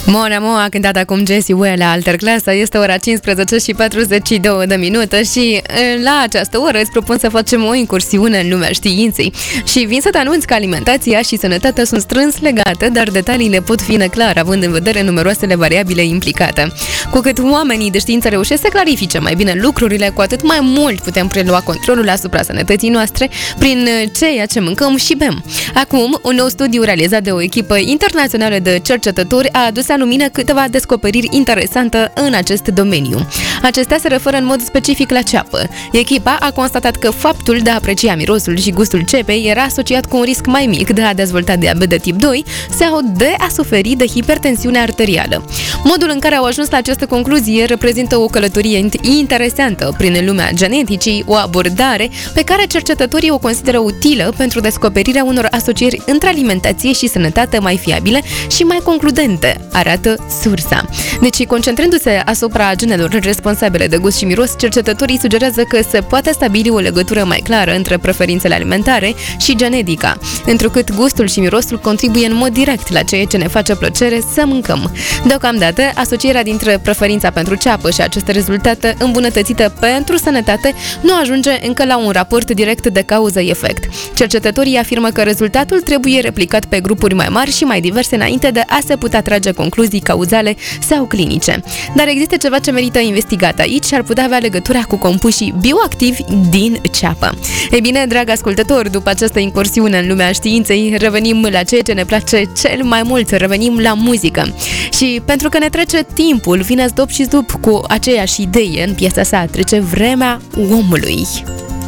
Mona Moa a cântat acum Jessie Ware la Alterclasa. Este ora 15:42 și la această oră îți propun să facem o incursiune în lumea științei. Și vin să te anunț că alimentația și sănătatea sunt strâns legate, dar detaliile pot fi neclare având în vedere numeroasele variabile implicate. Cu cât oamenii de știință reușesc să clarifice mai bine lucrurile, cu atât mai mult putem prelua controlul asupra sănătății noastre prin ceea ce mâncăm și bem. Acum, un nou studiu realizat de o echipă internațională de cercetători a adus la lumină câteva descoperiri interesante în acest domeniu. Acestea se referă în mod specific la ceapă. Echipa a constatat că faptul de a aprecia mirosul și gustul cepei era asociat cu un risc mai mic de a dezvolta diabet de tip 2 sau de a suferi de hipertensiune arterială. Modul în care au ajuns la această concluzie reprezintă o călătorie interesantă prin lumea geneticii, o abordare pe care cercetătorii o consideră utilă pentru descoperirea unor asocieri între alimentație și sănătate mai fiabile și mai concludente, arată sursa. Deci, concentrându-se asupra genelor responsabile de gust și miros, cercetătorii sugerează că se poate stabili o legătură mai clară între preferințele alimentare și genetica, întrucât gustul și mirosul contribuie în mod direct la ceea ce ne face plăcere să mâncăm. Deocamdată, asocierea dintre preferința pentru ceapă și aceste rezultate îmbunătățite pentru sănătate nu ajunge încă la un raport direct de cauză-efect. Cercetătorii afirmă că rezultatul trebuie replicat pe grupuri mai mari și mai diverse înainte de a se putea trage concluzii cauzale sau clinice. Dar există ceva ce merită investigat aici și ar putea avea legătura cu compușii bioactivi din ceapă. Ei bine, drag ascultător, după această incursiune în lumea științei, revenim la ceea ce ne place cel mai mult, revenim la muzică. Și pentru că ne trece timpul, vine Zdop și Zdup cu aceeași idee în piesa sa, trece vremea omului.